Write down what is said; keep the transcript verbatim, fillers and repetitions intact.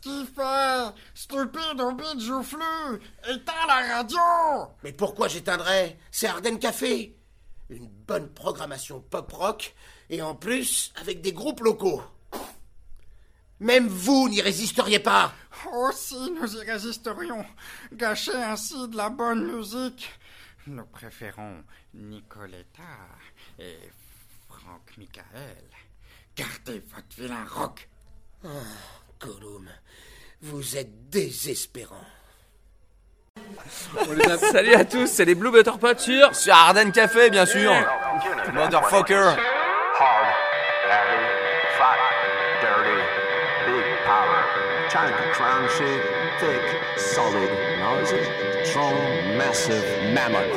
qu'il fait? Stupide hobbit joufflu! Éteins la radio! Mais pourquoi j'éteindrais? C'est Ardennes Café. Une bonne programmation pop-rock, et en plus, avec des groupes locaux. Même vous n'y résisteriez pas. Oh si, nous y résisterions. Gâcher ainsi de la bonne musique. Nous préférons Nicoletta et Franck Michael. Gardez votre vilain rock. Oh, Gollum, vous êtes désespérant. Salut à tous, c'est les Blue Butter Pots sur... Sur Ardennes Café, bien sûr. Motherfucker. Hard, heavy, fat, dirty, big power, chunk, crunchy, thick, solid, noisy, strong, massive, mammoth.